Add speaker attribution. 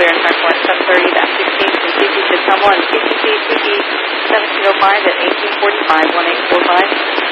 Speaker 1: in front of 730, that 16 from CC6 on 1, CCC, CC 1705 at 1845, 1845.